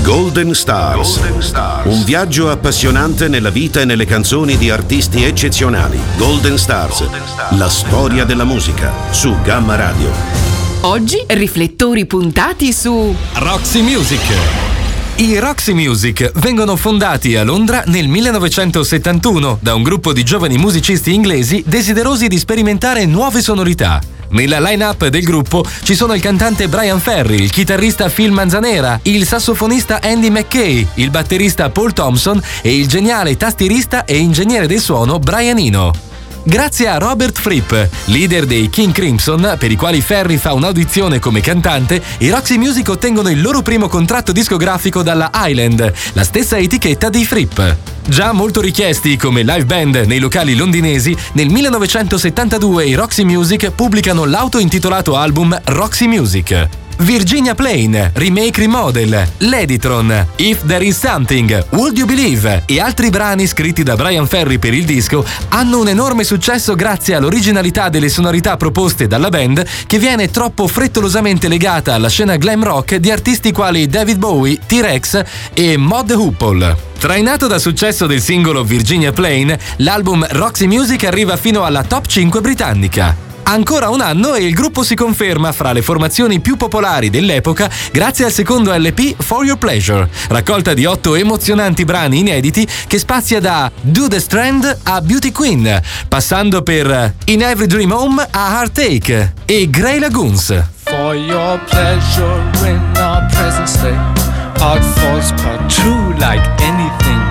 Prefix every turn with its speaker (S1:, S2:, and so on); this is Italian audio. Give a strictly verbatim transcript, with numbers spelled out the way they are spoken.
S1: Golden Stars. Golden Stars. Un viaggio appassionante nella vita e nelle canzoni di artisti eccezionali. Golden Stars. Golden Stars. La storia della musica su Gamma Radio.
S2: Oggi riflettori puntati su
S3: Roxy Music. I Roxy Music vengono fondati a Londra nel millenovecentosettantuno da un gruppo di giovani musicisti inglesi desiderosi di sperimentare nuove sonorità. Nella line-up del gruppo ci sono il cantante Bryan Ferry, il chitarrista Phil Manzanera, il sassofonista Andy McKay, il batterista Paul Thompson e il geniale tastierista e ingegnere del suono Brian Eno. Grazie a Robert Fripp, leader dei King Crimson, per i quali Ferry fa un'audizione come cantante, i Roxy Music ottengono il loro primo contratto discografico dalla Island, la stessa etichetta di Fripp. Già molto richiesti come live band nei locali londinesi, nel millenovecentosettantadue i Roxy Music pubblicano l'auto-intitolato album Roxy Music. Virginia Plain, Remake Remodel, Ladytron, If There Is Something, Would You Believe e altri brani scritti da Bryan Ferry per il disco hanno un enorme successo grazie all'originalità delle sonorità proposte dalla band, che viene troppo frettolosamente legata alla scena glam rock di artisti quali David Bowie, T-Rex e Mod Hoople. Trainato dal successo del singolo Virginia Plain, l'album Roxy Music arriva fino alla top cinque britannica. Ancora un anno e il gruppo si conferma fra le formazioni più popolari dell'epoca grazie al secondo L P For Your Pleasure, raccolta di otto emozionanti brani inediti che spazia da Do the Strand a Beauty Queen, passando per In Every Dream Home a Heartache e Grey Lagoons.
S4: For your pleasure in our present state, art falls part true like anything.